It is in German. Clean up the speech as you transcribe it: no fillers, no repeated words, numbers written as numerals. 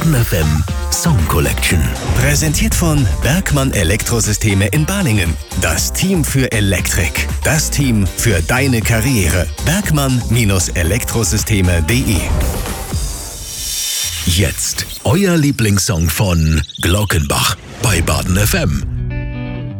Baden FM Song Collection. Präsentiert von Bergmann Elektrosysteme in Balingen. Das Team für Elektrik. Das Team für deine Karriere. Bergmann-Elektrosysteme.de. Jetzt euer Lieblingssong von Glockenbach bei Baden FM.